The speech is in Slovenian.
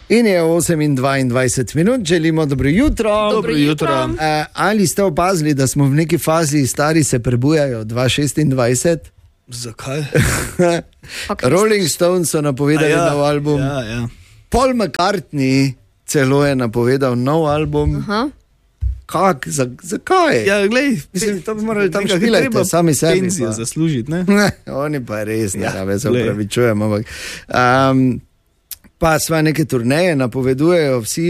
In je 8:22 minut, želimo dobro jutro. Dobro jutro. Ali ste opazili, da smo v neki fazi stari se prebujajo 2026? Zakaj? Rolling Stones so napovedali nov album. Ja. Paul McCartney celo je napovedal nov album. Zakaj? Ja, glej, mislim, to bi morali tam špilati sami sebi. Penzijo zaslužiti, ne? Oni pa res, ne, se upravičujem, ampak pa sva neke turneje napovedujejo vsi.